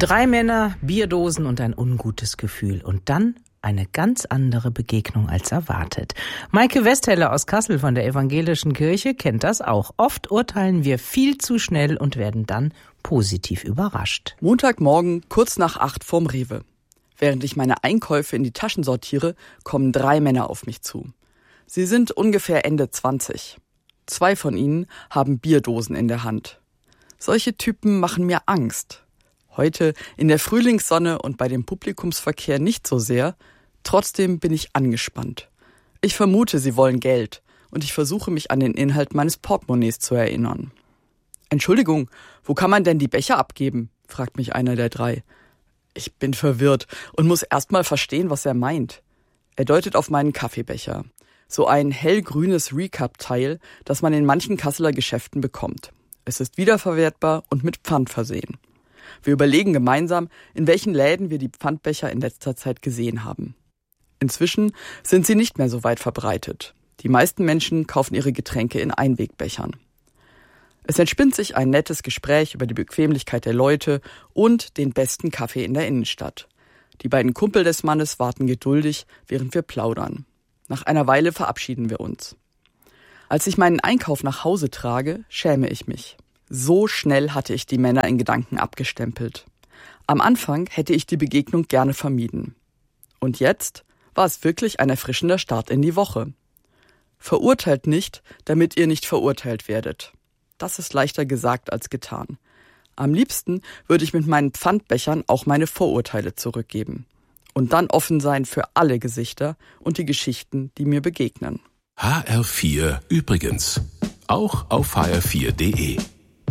3 Männer, Bierdosen und ein ungutes Gefühl. Und dann eine ganz andere Begegnung als erwartet. Maike Westheller aus Kassel von der Evangelischen Kirche kennt das auch. Oft urteilen wir viel zu schnell und werden dann positiv überrascht. Montagmorgen, kurz nach 8 vorm Rewe. Während ich meine Einkäufe in die Taschen sortiere, kommen 3 Männer auf mich zu. Sie sind ungefähr Ende 20. 2 von ihnen haben Bierdosen in der Hand. Solche Typen machen mir Angst. Heute in der Frühlingssonne und bei dem Publikumsverkehr nicht so sehr, trotzdem bin ich angespannt. Ich vermute, sie wollen Geld und ich versuche mich an den Inhalt meines Portemonnaies zu erinnern. Entschuldigung, wo kann man denn die Becher abgeben? Fragt mich einer der 3. Ich bin verwirrt und muss erst mal verstehen, was er meint. Er deutet auf meinen Kaffeebecher. So ein hellgrünes Recap-Teil, das man in manchen Kasseler Geschäften bekommt. Es ist wiederverwertbar und mit Pfand versehen. Wir überlegen gemeinsam, in welchen Läden wir die Pfandbecher in letzter Zeit gesehen haben. Inzwischen sind sie nicht mehr so weit verbreitet. Die meisten Menschen kaufen ihre Getränke in Einwegbechern. Es entspinnt sich ein nettes Gespräch über die Bequemlichkeit der Leute und den besten Kaffee in der Innenstadt. Die beiden Kumpel des Mannes warten geduldig, während wir plaudern. Nach einer Weile verabschieden wir uns. Als ich meinen Einkauf nach Hause trage, schäme ich mich. So schnell hatte ich die Männer in Gedanken abgestempelt. Am Anfang hätte ich die Begegnung gerne vermieden. Und jetzt war es wirklich ein erfrischender Start in die Woche. Verurteilt nicht, damit ihr nicht verurteilt werdet. Das ist leichter gesagt als getan. Am liebsten würde ich mit meinen Pfandbechern auch meine Vorurteile zurückgeben. Und dann offen sein für alle Gesichter und die Geschichten, die mir begegnen. HR4 übrigens. Auch auf hr4.de.